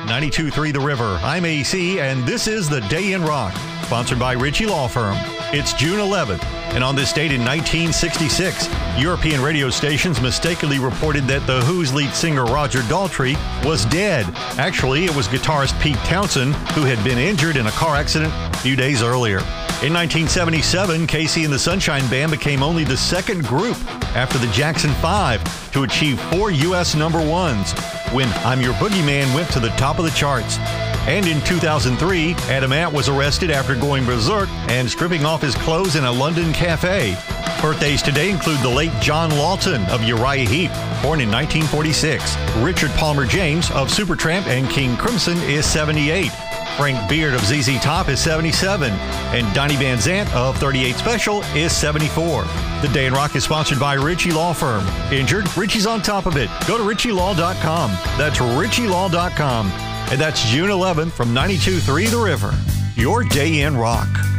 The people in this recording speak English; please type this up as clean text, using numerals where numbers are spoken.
92.3 The River. I'm AC, and this is The Day in Rock, sponsored by Ritchie Law Firm. It's June 11th, and on this date in 1966, European radio stations mistakenly reported that The Who's lead singer Roger Daltrey was dead. Actually, it was guitarist Pete Townshend, who had been injured in a car accident a few days earlier. In 1977, Casey and the Sunshine Band became only the second group after the Jackson 5 to achieve 4 U.S. number ones when I'm Your Boogeyman went to the top of the charts. And in 2003, Adam Ant was arrested after going berserk and stripping off his clothes in a London cafe. Birthdays today include the late John Lawton of Uriah Heep, born in 1946. Richard Palmer James of Supertramp and King Crimson is 78. Frank Beard of ZZ Top is 77, and Donnie Van Zant of 38 Special is 74. The Day in Rock is sponsored by Ritchie Law Firm. Injured? Ritchie's on top of it. Go to RitchieLaw.com. That's RitchieLaw.com. And that's June 11th from 92.3 The River. Your Day in Rock.